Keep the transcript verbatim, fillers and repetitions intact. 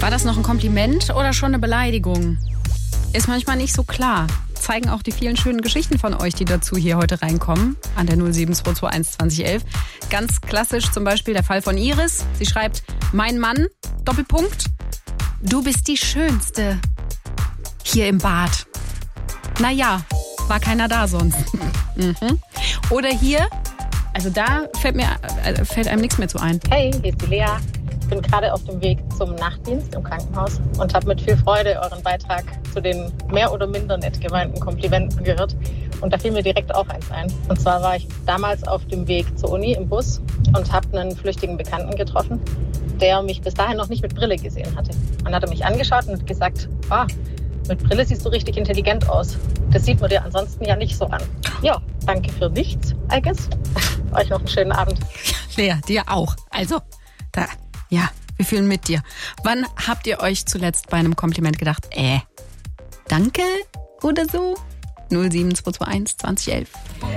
War das noch ein Kompliment oder schon eine Beleidigung? Ist manchmal nicht so klar. Zeigen auch die vielen schönen Geschichten von euch, die dazu hier heute reinkommen, an der null sieben zwei zwei eins zwanzig elf. Ganz klassisch zum Beispiel der Fall von Iris. Sie schreibt, mein Mann, Doppelpunkt, du bist die Schönste hier im Bad. Naja, war keiner da sonst. mhm. Oder hier, also da fällt mir äh, fällt einem nichts mehr zu ein. Hey, hier ist die Lea. Ich bin gerade auf dem Weg zum Nachtdienst im Krankenhaus und habe mit viel Freude euren Beitrag zu den mehr oder minder nett gemeinten Komplimenten gehört. Und da fiel mir direkt auch eins ein. Und zwar war ich damals auf dem Weg zur Uni im Bus und habe einen flüchtigen Bekannten getroffen, der mich bis dahin noch nicht mit Brille gesehen hatte. Und hat er mich angeschaut und gesagt, ah, mit Brille siehst du richtig intelligent aus. Das sieht man dir ansonsten ja nicht so an. Ja, danke für nichts, I guess. Euch noch einen schönen Abend. Lea, dir auch. Also, da... Ja, wir fühlen mit dir. Wann habt ihr euch zuletzt bei einem Kompliment gedacht, äh, danke oder so? null sieben zwei zwei eins zwanzig elf.